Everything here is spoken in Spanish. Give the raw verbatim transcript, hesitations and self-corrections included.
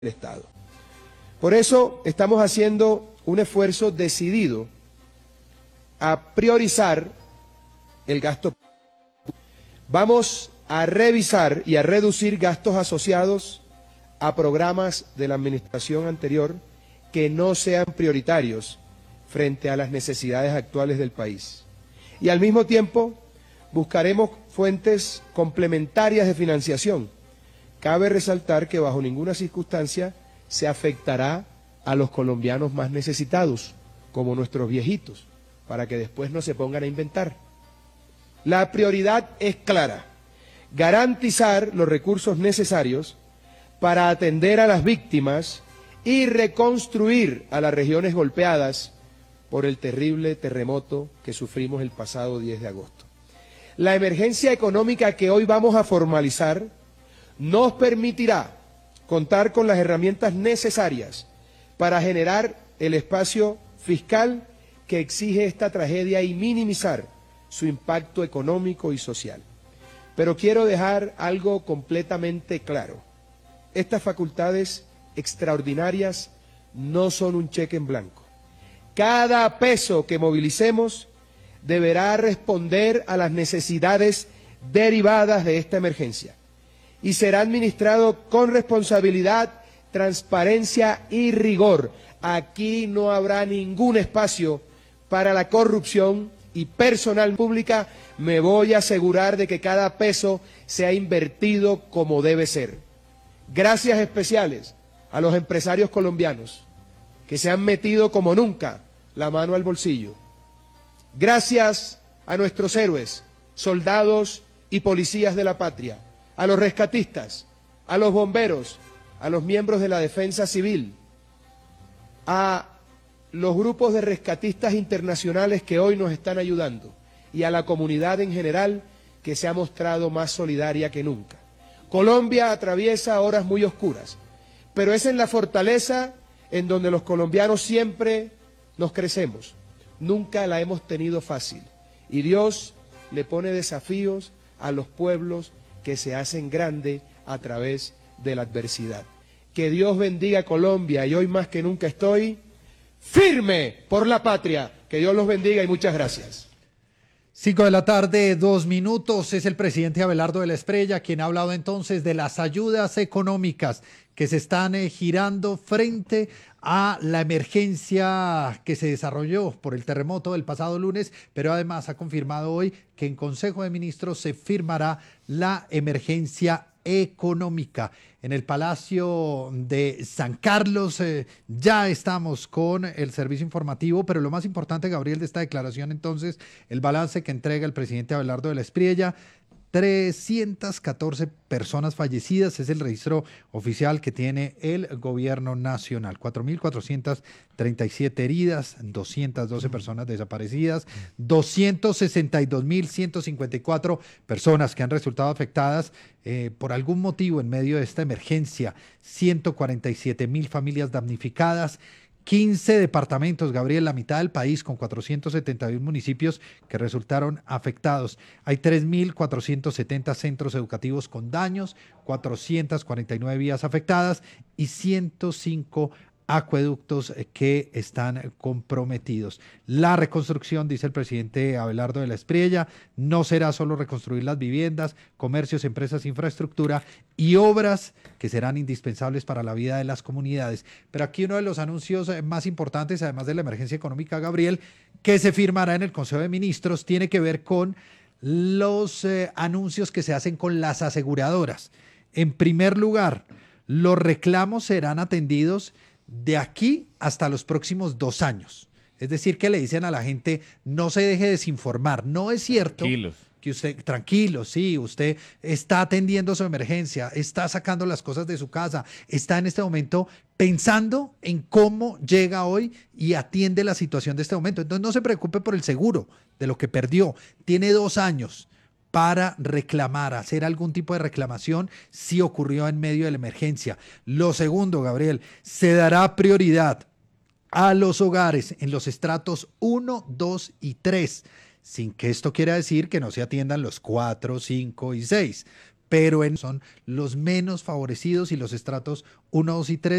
Estado. Por eso estamos haciendo un esfuerzo decidido a priorizar el gasto. Vamos a revisar y a reducir gastos asociados a programas de la administración anterior que no sean prioritarios frente a las necesidades actuales del país. Y al mismo tiempo buscaremos fuentes complementarias de financiación. Cabe resaltar que bajo ninguna circunstancia se afectará a los colombianos más necesitados, como nuestros viejitos, para que después no se pongan a inventar. La prioridad es clara: garantizar los recursos necesarios para atender a las víctimas y reconstruir a las regiones golpeadas por el terrible terremoto que sufrimos el pasado diez de agosto. La emergencia económica que hoy vamos a formalizar nos permitirá contar con las herramientas necesarias para generar el espacio fiscal que exige esta tragedia y minimizar su impacto económico y social. Pero quiero dejar algo completamente claro: estas facultades extraordinarias no son un cheque en blanco. Cada peso que movilicemos deberá responder a las necesidades derivadas de esta emergencia y será administrado con responsabilidad, transparencia y rigor. Aquí no habrá ningún espacio para la corrupción y personal pública. Me voy a asegurar de que cada peso sea invertido como debe ser. Gracias especiales a los empresarios colombianos que se han metido como nunca la mano al bolsillo. Gracias a nuestros héroes, soldados y policías de la patria, a los rescatistas, a los bomberos, a los miembros de la defensa civil, a los grupos de rescatistas internacionales que hoy nos están ayudando y a la comunidad en general que se ha mostrado más solidaria que nunca. Colombia atraviesa horas muy oscuras, pero es en la fortaleza en donde los colombianos siempre nos crecemos. Nunca la hemos tenido fácil y Dios le pone desafíos a los pueblos que se hacen grandes a través de la adversidad. Que Dios bendiga a Colombia y hoy más que nunca estoy firme por la patria. Que Dios los bendiga y muchas gracias. Cinco de la tarde, dos minutos. Es el presidente Abelardo de la Espriella quien ha hablado entonces de las ayudas económicas que se están eh, girando frente a la emergencia que se desarrolló por el terremoto del pasado lunes, pero además ha confirmado hoy que en Consejo de Ministros se firmará la emergencia económica. En el Palacio de San Carlos eh, ya estamos con el servicio informativo, pero lo más importante, Gabriel, de esta declaración entonces, el balance que entrega el presidente Abelardo de la Espriella: trescientas catorce personas fallecidas, es el registro oficial que tiene el gobierno nacional, cuatro mil cuatrocientas treinta y siete heridas, doscientas doce personas desaparecidas, doscientas sesenta y dos mil ciento cincuenta y cuatro personas que han resultado afectadas eh, por algún motivo en medio de esta emergencia, ciento cuarenta y siete mil familias damnificadas, quince departamentos, Gabriel, la mitad del país, con cuatrocientos setenta y uno municipios que resultaron afectados. Hay tres mil cuatrocientos setenta centros educativos con daños, cuatrocientas cuarenta y nueve vías afectadas y ciento cinco acueductos que están comprometidos. La reconstrucción, dice el presidente Abelardo de la Espriella, no será solo reconstruir las viviendas, comercios, empresas, infraestructura y obras que serán indispensables para la vida de las comunidades. Pero aquí uno de los anuncios más importantes, además de la emergencia económica, Gabriel, que se firmará en el Consejo de Ministros, tiene que ver con los eh, anuncios que se hacen con las aseguradoras. En primer lugar, los reclamos serán atendidos de aquí hasta los próximos dos años. Es decir, que le dicen a la gente: no se deje desinformar. No es cierto. Tranquilos. Que usted, tranquilo, sí, usted está atendiendo su emergencia, está sacando las cosas de su casa, está en este momento pensando en cómo llega hoy y atiende la situación de este momento. Entonces no se preocupe por el seguro de lo que perdió. Tiene dos años para reclamar, hacer algún tipo de reclamación si ocurrió en medio de la emergencia. Lo segundo, Gabriel, se dará prioridad a los hogares en los estratos uno, dos y tres, sin que esto quiera decir que no se atiendan los cuatro, cinco y seis. pero en, son los menos favorecidos y los estratos uno, dos y tres.